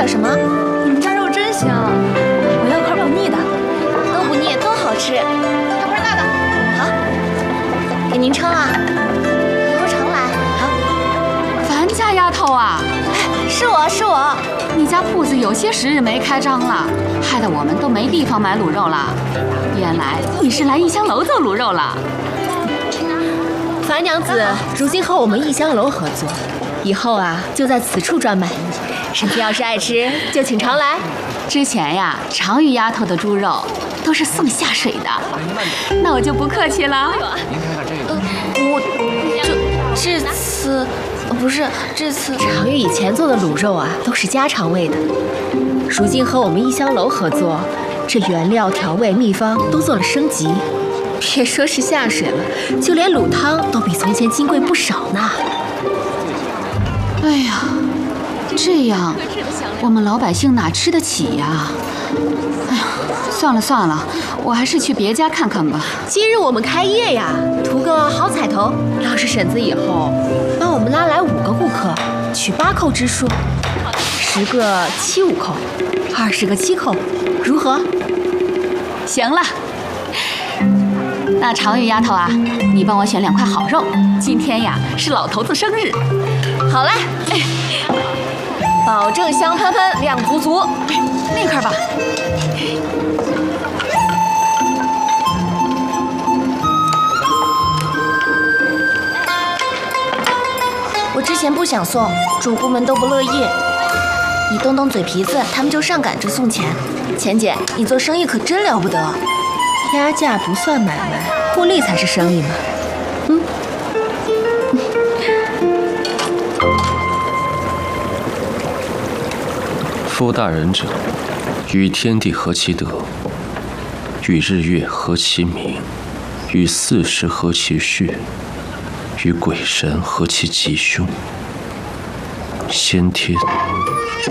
点什么？ 你们家肉真香，我要块不腻的， 都不腻，都好吃。 要块辣的。 好，给您称啊，以后常来。好。 樊家丫头啊， 是我。 你家铺子有些时日没开张了，害得我们都没地方买卤肉了。原来你是来异香楼做卤肉了。 樊娘子如今和我们异香楼合作，以后啊就在此处专卖。婶子要是爱吃，就请常来。 之前呀，常玉丫头的猪肉都是送下水的，那我就不客气了。 这次常玉以前做的卤肉啊，都是家常味的。如今和我们异香楼合作，这原料、调味、秘方都做了升级。别说是下水了，就连卤汤都比从前金贵不少呢。 哎呀，这样我们老百姓哪吃得起呀？哎呀，算了，我还是去别家看看吧。 今日我们开业呀，图个好彩头。要是婶子以后帮我们拉来5个顾客，取8扣之数，10个7、5扣，20个7扣，如何？ 行了。那常玉丫头啊，你帮我选2块好肉，今天呀是老头子生日。 好嘞，保证香喷喷，亮足足。 那块吧。 我之前不想送，主顾们都不乐意。你动动嘴皮子，他们就上赶着送钱。钱姐，你做生意可真了不得。压价不算买卖，互利才是生意嘛。 夫大人者，与天地合其德，与日月合其明，与四时合其序，与鬼神合其吉凶。先天